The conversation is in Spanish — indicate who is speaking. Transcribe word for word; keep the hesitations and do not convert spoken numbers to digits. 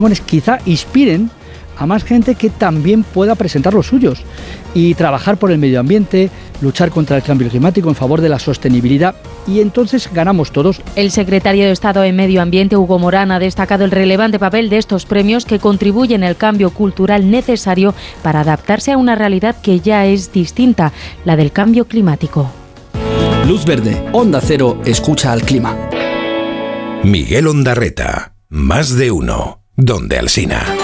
Speaker 1: quizá inspiren a más gente que también pueda presentar los suyos y trabajar por el medio ambiente, luchar contra el cambio climático en favor de la sostenibilidad, y entonces ganamos todos.
Speaker 2: El secretario de Estado en Medio Ambiente, Hugo Morán, ha destacado el relevante papel de estos premios que contribuyen al cambio cultural necesario para adaptarse a una realidad que ya es distinta, la del cambio climático.
Speaker 3: Luz Verde, Onda Cero, escucha al clima.
Speaker 4: Miguel Ondarreta, más de uno, donde Alsina.